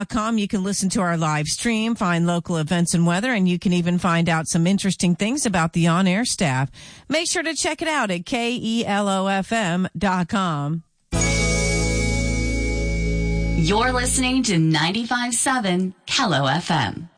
KELOFM.com. You can listen to our live stream, find local events and weather, and you can even find out some interesting things about the on-air staff. Make sure to check it out at KELOFM.com. You're listening to 95.7 KELO FM.